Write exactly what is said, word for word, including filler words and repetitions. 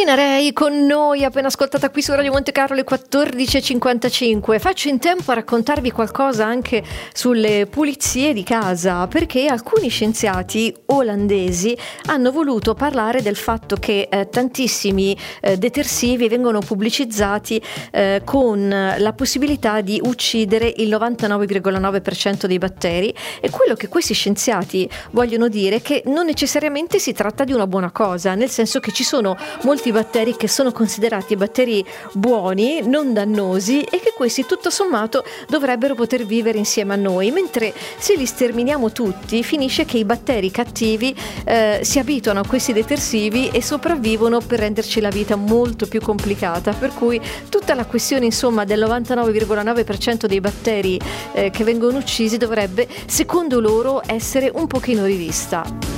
Tina Rei con noi, appena ascoltata qui su Radio Monte Carlo alle quattordici e cinquantacinque. Faccio in tempo a raccontarvi qualcosa anche sulle pulizie di casa, perché alcuni scienziati olandesi hanno voluto parlare del fatto che eh, tantissimi eh, detersivi vengono pubblicizzati eh, con la possibilità di uccidere il novantanove virgola nove per cento dei batteri, e quello che questi scienziati vogliono dire è che non necessariamente si tratta di una buona cosa, nel senso che ci sono molti batteri che sono considerati batteri buoni, non dannosi, e che questi tutto sommato dovrebbero poter vivere insieme a noi, mentre se li sterminiamo tutti finisce che i batteri cattivi eh, si abituano a questi detersivi e sopravvivono per renderci la vita molto più complicata, per cui tutta la questione insomma del novantanove virgola nove per cento dei batteri eh, che vengono uccisi dovrebbe, secondo loro, essere un pochino rivista.